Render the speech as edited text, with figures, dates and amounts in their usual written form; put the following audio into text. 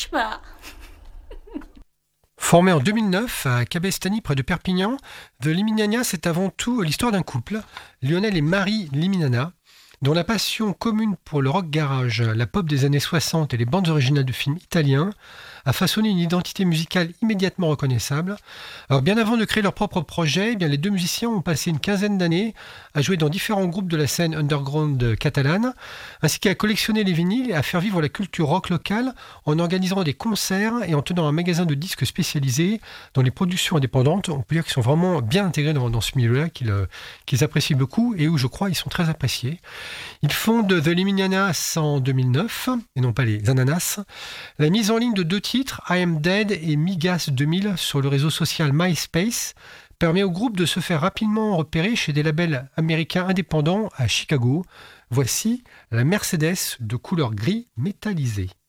Bah, Formé en 2009 à Cabestany près de Perpignan, The Liminana, c'est avant tout l'histoire d'un couple, Lionel et Marie Liminana, dont la passion commune pour le rock garage, la pop des années 60 et les bandes originales de films italiens a façonné une identité musicale immédiatement reconnaissable. Alors bien avant de créer leur propre projet, eh bien, les deux musiciens ont passé une quinzaine d'années à jouer dans différents groupes de la scène underground catalane, ainsi qu'à collectionner les vinyles et à faire vivre la culture rock locale en organisant des concerts et en tenant un magasin de disques spécialisé dans les productions indépendantes. On peut dire qu'ils sont vraiment bien intégrés dans ce milieu-là, qu'ils apprécient beaucoup et où je crois ils sont très appréciés. Ils fondent The Liminianas en 2009, et non pas les Ananas. La mise en ligne de 2 titres, I Am Dead et Migas 2000, sur le réseau social MySpace, permet au groupe de se faire rapidement repérer chez des labels américains indépendants à Chicago. Voici la Mercedes de couleur gris métallisé.